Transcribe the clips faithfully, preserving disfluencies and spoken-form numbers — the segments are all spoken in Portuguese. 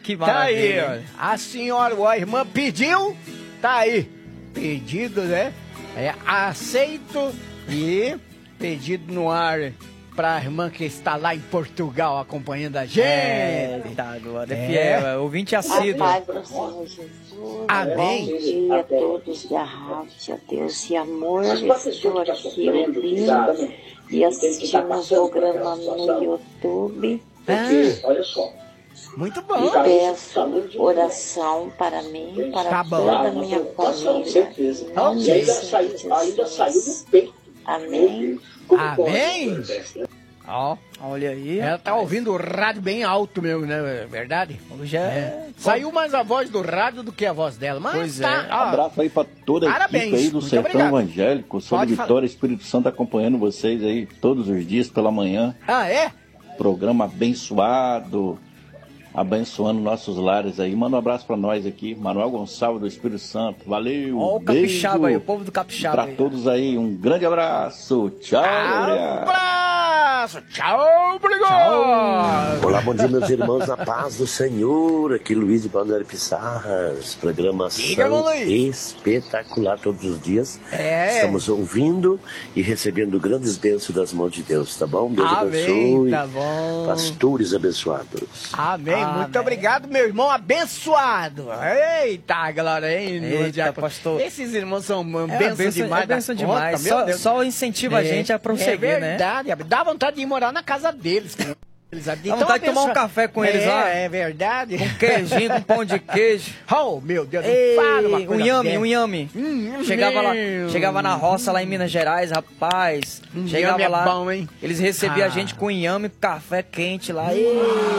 Que Tá aí, maravilha. ó. A senhora ou a irmã pediu, tá aí. Pedido, né? É aceito e pedido no ar pra irmã que está lá em Portugal acompanhando a gente. Eita, glória. É É. fiel, é ouvinte A assíduo. paz do Senhor Jesus. Amém. Bom dia a todos da rádio. Deus e amor. Estou aqui ouvindo e assistindo o programa no YouTube. Ah, Olha só. muito bom. E peço oração para mim, para Tá bom. toda a minha família. Certeza. Em nome E ainda do saiu, Senhor ainda saiu do Jesus. peito. Amém. Amém. Ó, Olha aí. ela tá ouvindo o rádio bem alto mesmo, né? É verdade? Já É. Saiu mais a voz do rádio do que a voz dela. Mas Pois tá, é. ó, Abraço aí pra toda a Parabéns. equipe aí do Muito Sertão obrigado. Evangélico. Sou de Pode falar. Vitória, Espírito Santo, acompanhando vocês aí todos os dias pela manhã. Ah, é? Programa abençoado, abençoando nossos lares aí. Manda um abraço pra nós aqui. Manuel Gonçalves do Espírito Santo. Valeu, Ó o beijo. capixaba aí, o povo do capixaba Pra aí. todos aí, um grande abraço. Tchau, Gabriel. Abraço. Tchau, obrigado. Olá, bom dia, meus irmãos, na paz do Senhor. Aqui Luiz de Balneário Pissarras. Diga, irmão Programação Luiz. espetacular todos os dias. É. Estamos ouvindo e recebendo grandes bênçãos das mãos de Deus, tá bom? Deus Amém, abençoe. tá bom. Pastores abençoados. Amém. Muito Amém. obrigado, meu irmão abençoado. Eita, galera, hein? Eita, Diácono? pastor. Esses irmãos são É bênçãos benção, demais. é benção da conta, demais. meu Só, Deus. só incentiva a gente a prosseguir, é né? verdade. Dá vontade de ir morar na casa deles. Eles Dá vontade de tomar um café com eles é, lá. É verdade. Com queijinho, com pão de queijo. Oh, meu Deus, não Ei, fala uma um coisa yame, dessa. um yame. Hum, Chegava lá, meu. chegava na roça lá em Minas Gerais, rapaz. Um chegava yame é lá, bom, hein? eles recebiam Ah. a gente com inhame, café quente lá. Ei,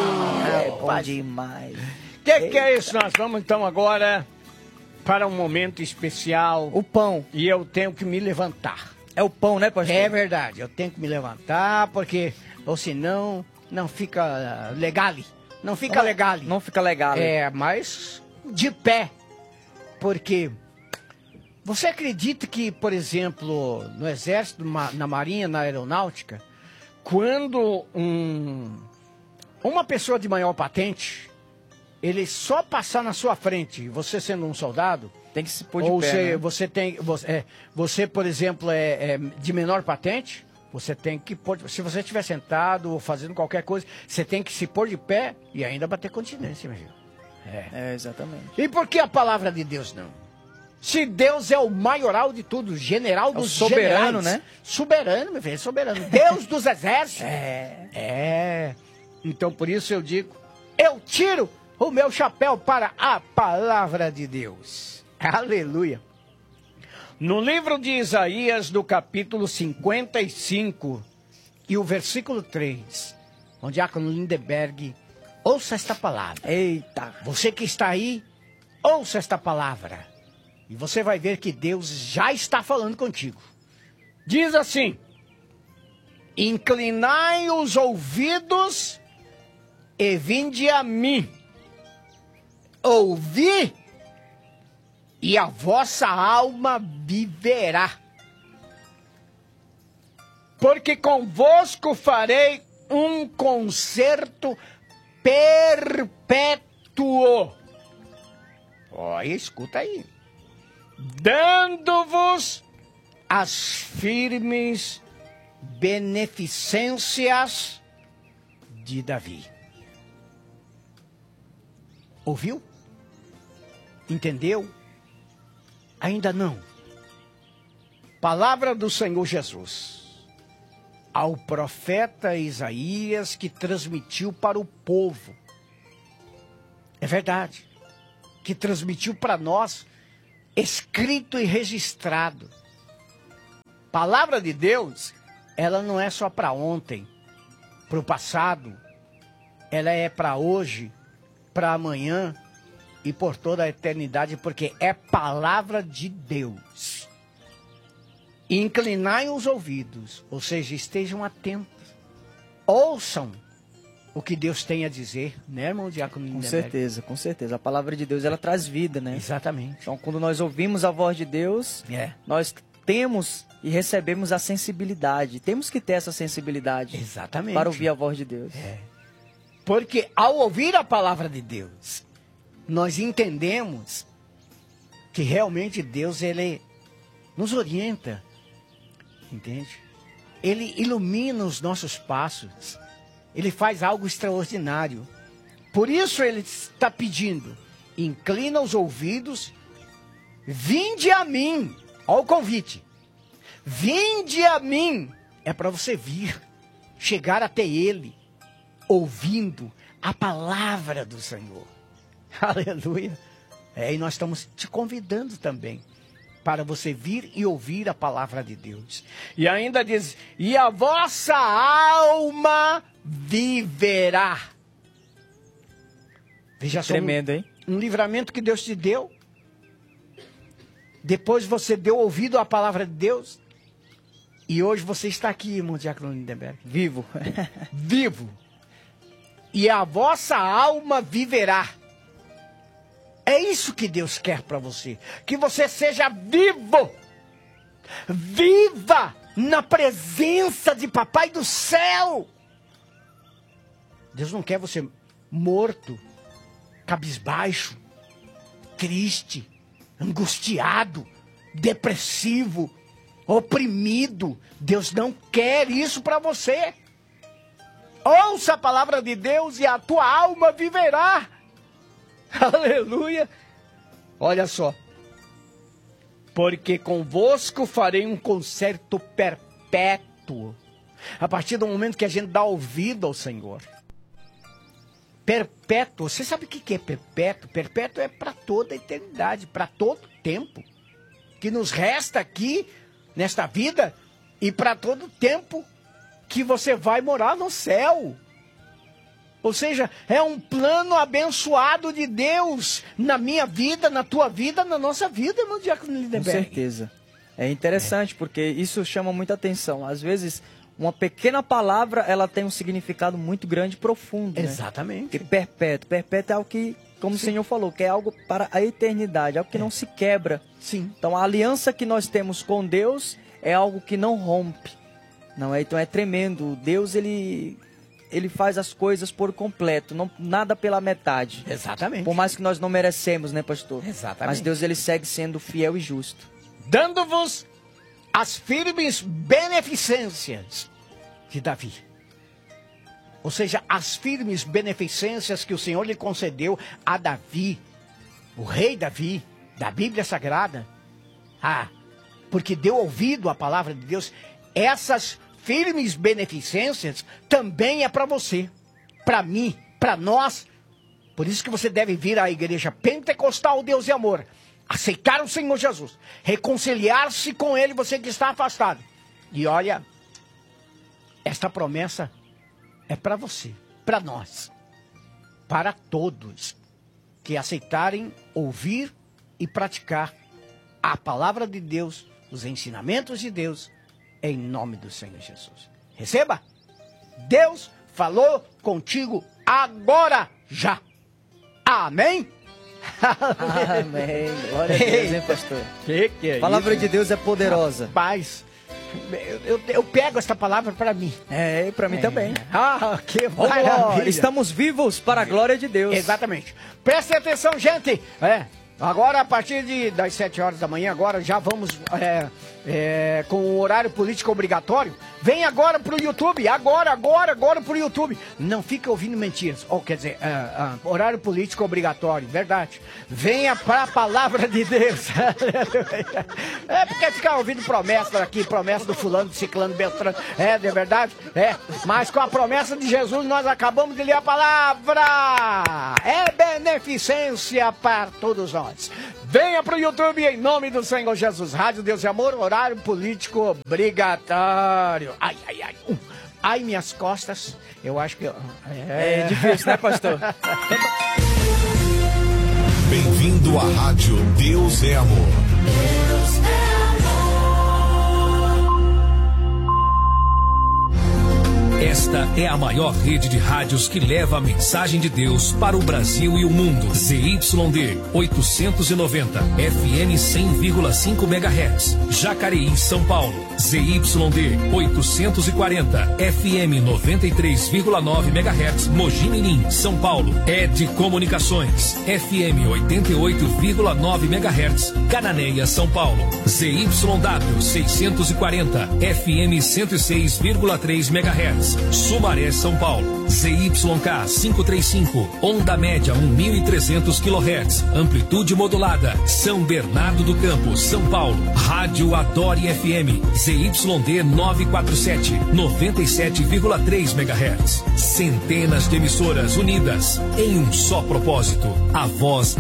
é bom rapaz. demais. O que, que é isso? Nós vamos então agora para um momento especial. O pão. E eu tenho que me levantar. É o pão, né, pastor? É verdade, eu tenho que me levantar, porque, ou senão, não fica legale. Não fica Não- legale. Não fica legal. É, mas de pé. Porque você acredita que, por exemplo, no Exército, ma- na Marinha, na Aeronáutica, quando um, uma pessoa de maior patente, ele só passar na sua frente, você sendo um soldado, Tem que se pôr de ou pé, você, né? você tem, você, é, você, por exemplo, é, é de menor patente, você tem que pôr, se você estiver sentado ou fazendo qualquer coisa, você tem que se pôr de pé e ainda bater continência, meu filho. É. É, exatamente. E por que a palavra de Deus não? Se Deus é o maioral de tudo, general o dos soberano, generais. né? Soberano, meu filho, soberano. Deus dos exércitos. É. É. Então por isso eu digo, eu tiro o meu chapéu para a palavra de Deus. Aleluia. No livro de Isaías, do capítulo cinquenta e cinco, e o versículo três, o diácono Lindeberg, ouça esta palavra. Eita. Você que está aí, ouça esta palavra. E você vai ver que Deus já está falando contigo. Diz assim: inclinai os ouvidos e vinde a mim. Ouvi, e a vossa alma viverá. Porque convosco farei um concerto perpétuo. Olha, escuta aí. Dando-vos as firmes beneficências de Davi. Ouviu? Entendeu? Ainda não. Palavra do Senhor Jesus ao profeta Isaías, que transmitiu para o povo. É verdade. Que transmitiu para nós, escrito e registrado. Palavra de Deus, ela não é só para ontem, para o passado. Ela é para hoje, para amanhã e por toda a eternidade, porque é palavra de Deus. Inclinai os ouvidos, ou seja, estejam atentos. Ouçam o que Deus tem a dizer, né, irmão Diácono Com Lindeberg? certeza, com certeza. A palavra de Deus, ela traz vida, né? Exatamente. Então, quando nós ouvimos a voz de Deus, É. nós temos e recebemos a sensibilidade. Temos que ter essa sensibilidade Exatamente. para ouvir a voz de Deus. É. Porque ao ouvir a palavra de Deus, nós entendemos que realmente Deus, ele nos orienta, entende? Ele ilumina os nossos passos, ele faz algo extraordinário. Por isso ele está pedindo, inclina os ouvidos, vinde a mim, olha o convite, vinde a mim, é para você vir, chegar até ele, ouvindo a palavra do Senhor. Aleluia. É, e nós estamos te convidando também para você vir e ouvir a palavra de Deus. E ainda diz, e a vossa alma viverá. Veja só, Tremendo, hein? Um livramento que Deus te deu. Depois você deu ouvido à palavra de Deus. E hoje você está aqui, irmão Diácono Lindenberg. Vivo. Vivo. E a vossa alma viverá. É isso que Deus quer para você. Que você seja vivo. Viva na presença de Papai do céu. Deus não quer você morto, cabisbaixo, triste, angustiado, depressivo, oprimido. Deus não quer isso para você. Ouça a palavra de Deus e a tua alma viverá. Aleluia. Olha só. Porque convosco farei um concerto perpétuo. A partir do momento que a gente dá ouvido ao Senhor. Perpétuo. Você sabe o que é perpétuo? Perpétuo é para toda a eternidade, para todo tempo. Que nos resta aqui, nesta vida, e para todo tempo que você vai morar no céu. Ou seja, é um plano abençoado de Deus na minha vida, na tua vida, na nossa vida, irmão Diácono Lindenberg. Com certeza. É interessante, é. porque isso chama muita atenção. Às vezes, uma pequena palavra, ela tem um significado muito grande e profundo. Exatamente. Né? Porque perpétuo. Perpétuo é algo que, como Sim. o Senhor falou, que é algo para a eternidade, algo que é. não se quebra. Sim. Então, a aliança que nós temos com Deus é algo que não rompe. Não é? Então, é tremendo. Deus, ele... Ele faz as coisas por completo, não, nada pela metade. Exatamente. Por mais que nós não merecemos, né, pastor? Exatamente. Mas Deus, ele segue sendo fiel e justo. Dando-vos as firmes beneficências de Davi. Ou seja, as firmes beneficências que o Senhor lhe concedeu a Davi, o rei Davi, da Bíblia Sagrada. Ah, porque deu ouvido à palavra de Deus. Essas firmes beneficências também é para você, para mim, para nós. Por isso que você deve vir à igreja pentecostal Deus e Amor, aceitar o Senhor Jesus, reconciliar-se com Ele, você que está afastado. E olha, esta promessa é para você, para nós, para todos que aceitarem ouvir e praticar a palavra de Deus, os ensinamentos de Deus, em nome do Senhor Jesus. Receba. Deus falou contigo agora, já. Amém? Amém. Glória a Deus, hein, pastor? Que que é a palavra isso? de Deus é poderosa. Rapaz, eu, eu, eu pego essa palavra para mim. É, para mim é. também. Ah, que oh, maravilha. Estamos vivos para a glória de Deus. Exatamente. Prestem atenção, gente. É. Agora, a partir de, das sete horas da manhã, agora já vamos é, é, com o horário político obrigatório. Vem agora pro YouTube, agora, agora, agora pro YouTube. Não fica ouvindo mentiras. Ou, quer dizer, é, é, horário político obrigatório, verdade. Venha pra palavra de Deus. É porque ficar ouvindo promessa aqui, promessa do fulano, do ciclano, beltrano. É, de verdade? É. Mas com a promessa de Jesus, nós acabamos de ler a palavra. É beneficência para todos nós. Venha pro YouTube em nome do Senhor Jesus. Rádio Deus e Amor, horário político obrigatório. Ai, ai, ai. Uh. Ai, minhas costas. Eu acho que... É, é difícil, né, pastor? Bem-vindo à Rádio Deus é Amor. Deus é amor. Esta é a maior rede de rádios que leva a mensagem de Deus para o Brasil e o mundo. Z Y D oitocentos e noventa, F M cem vírgula cinco megahertz, Jacareí, São Paulo. Z Y D oitocentos e quarenta, F M noventa e três vírgula nove megahertz, Mogi Mirim, São Paulo. E D Comunicações, F M oitenta e oito vírgula nove megahertz, Cananéia, São Paulo. Z Y W seiscentos e quarenta, F M cento e seis vírgula três megahertz, Sumaré, São Paulo. Z Y K quinhentos e trinta e cinco, onda média mil e trezentos quilohertz, amplitude modulada, São Bernardo do Campo, São Paulo. Rádio Adore F M, Z Y D novecentos e quarenta e sete, noventa e sete vírgula três megahertz. Centenas de emissoras unidas em um só propósito, a voz